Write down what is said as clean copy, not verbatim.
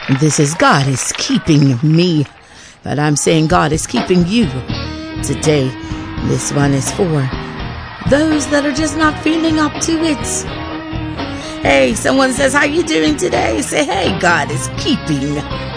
This is God is keeping me. But I'm saying God is keeping you today. This one is for those that are just not feeling up to it. Hey, someone says, how you doing today? Say, hey, God is keeping